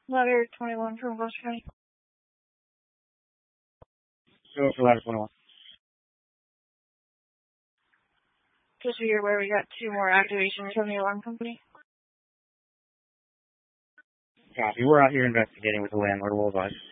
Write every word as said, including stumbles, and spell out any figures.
Ladder twenty-one from Gloucester County. Go for ladder twenty-one. Just so you're aware, we got two more activations from the alarm company. Copy. We're out here investigating with the landlord. We'll advise.